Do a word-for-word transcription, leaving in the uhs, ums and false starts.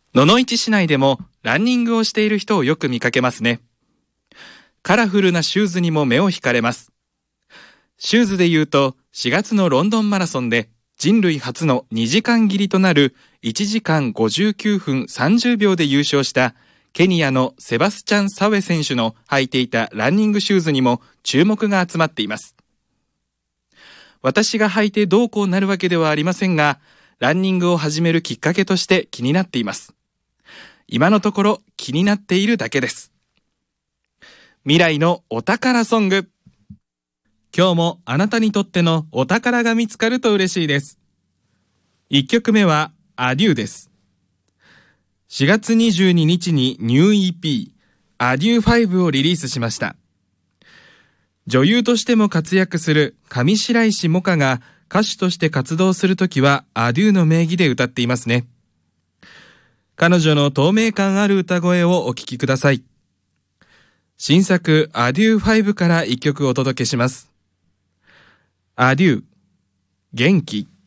野々市市内でもランニングをしている人をよく見かけますね。カラフルなシューズにも目を惹かれます。シューズで言うとしがつのロンドンマラソンで人類初のにじかん切りとなるいちじかんごじゅうきゅうふんさんじゅうびょうで優勝したケニアのセバスチャン・サウェ選手の履いていたランニングシューズにも注目が集まっています。私が履いてどうこうなるわけではありませんが、ランニングを始めるきっかけとして気になっています。今のところ気になっているだけです。未来のお宝ソング。今日もあなたにとってのお宝が見つかると嬉しいです。いっきょくめはアデューです。しがつにじゅうににちにニュー イーピー アデューファイブをリリースしました。女優としても活躍する上白石萌歌が歌手として活動するときはアデューの名義で歌っていますね。彼女の透明感ある歌声をお聴きください。新作アデューファイブからいっきょくお届けします。アデュー、元気。